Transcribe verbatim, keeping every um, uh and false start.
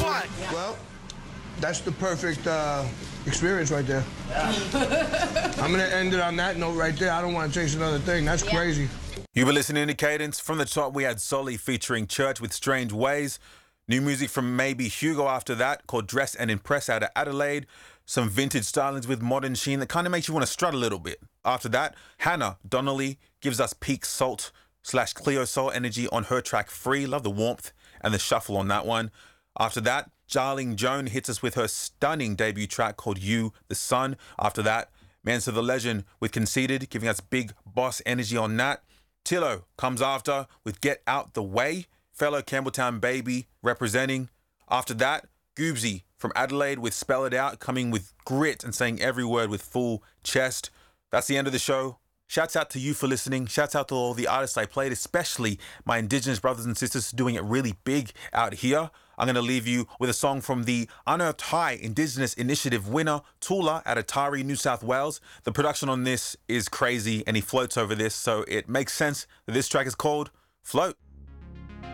one. Well, that's the perfect uh, experience right there. Yeah. I'm gonna end it on that note right there. I don't want to chase another thing. That's yeah. crazy. You were listening to Cadence. From the top, we had Solly featuring Church with Strange Ways. New music from Maybe Hugo after that, called Dress and Impress out of Adelaide. Some vintage stylings with Modern Sheen that kind of makes you want to strut a little bit. After that, Hannah Donnelly gives us peak salt slash Cleo Soul energy on her track Free. Love the warmth and the shuffle on that one. After that, Jarling Joan hits us with her stunning debut track called You, the Sun. After that, Mansa the Legend with Conceited, giving us big boss energy on that. Tillo comes after with Get Out the Way. Fellow Campbelltown Baby representing. After that, Goobsy from Adelaide with Spell It Out, coming with grit and saying every word with full chest. That's the end of the show. Shouts out to you for listening. Shouts out to all the artists I played, especially my Indigenous brothers and sisters doing it really big out here. I'm going to leave you with a song from the Unearthed High Indigenous Initiative winner, Tula, at Atari, New South Wales. The production on this is crazy and he floats over this, so it makes sense that this track is called Float.